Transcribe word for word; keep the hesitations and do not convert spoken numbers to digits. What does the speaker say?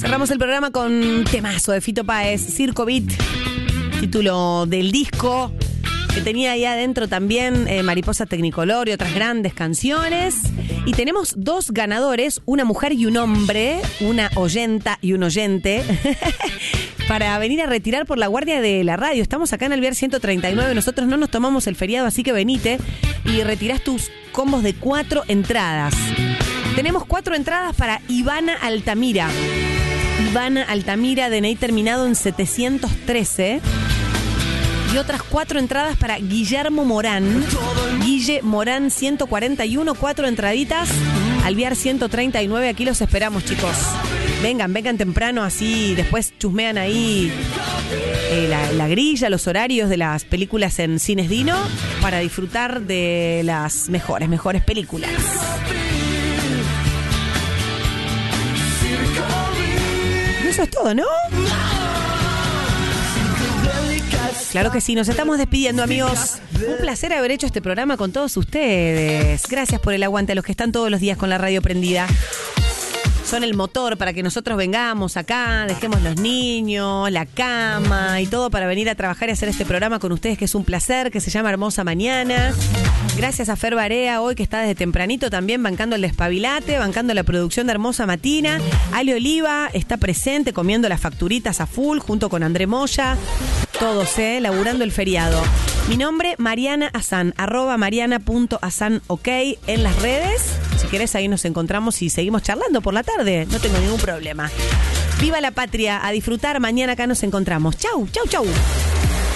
Cerramos el programa con temazo de Fito Páez, Circo Beat, título del disco que tenía ahí adentro también eh, Mariposa Tecnicolor y otras grandes canciones. Y tenemos dos ganadores, una mujer y un hombre, una oyenta y un oyente, para venir a retirar por la guardia de la radio. Estamos acá en Alvear ciento treinta y nueve, nosotros no nos tomamos el feriado, así que venite y retirás tus combos de cuatro entradas. Tenemos cuatro entradas para Ivana Altamira. Ivana Altamira, D N I terminado en setecientos trece. Y otras cuatro entradas para Guillermo Morán. Guille Morán ciento cuarenta y uno, cuatro entraditas. Alvear ciento treinta y nueve, aquí los esperamos, chicos. Vengan, vengan temprano, así después chusmean ahí eh, la, la grilla, los horarios de las películas en Cines Dino para disfrutar de las mejores, mejores películas. Y eso es todo, ¿no? Claro que sí, nos estamos despidiendo, amigos. Un placer haber hecho este programa con todos ustedes. Gracias por el aguante a los que están todos los días con la radio prendida. Son el motor para que nosotros vengamos acá, dejemos los niños, la cama y todo para venir a trabajar y hacer este programa con ustedes, que es un placer, que se llama Hermosa Mañana. Gracias a Fer Barea hoy, que está desde tempranito también bancando el despabilate, bancando la producción de Hermosa Matina. Ale Oliva está presente comiendo las facturitas a full junto con André Moya. Todos, eh, laburando el feriado. Mi nombre, Mariana Azán, arroba mariana punto azán ok en las redes. Si querés, ahí nos encontramos y seguimos charlando por la tarde. No tengo ningún problema. Viva la patria, a disfrutar. Mañana acá nos encontramos. Chau, chau, chau.